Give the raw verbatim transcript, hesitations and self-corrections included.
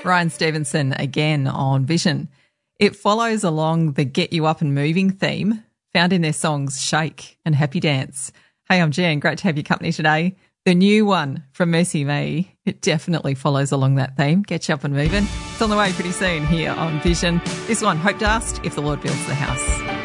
Ryan Stevenson again on Vision. It follows along the Get You Up and Moving theme found in their songs Shake and Happy Dance. Hey, I'm Jen. Great to have your company today. The new one from Mercy Me, it definitely follows along that theme. Get You Up and Moving. It's on the way pretty soon here on Vision. This one, Hope Dust, If the Lord Builds the House.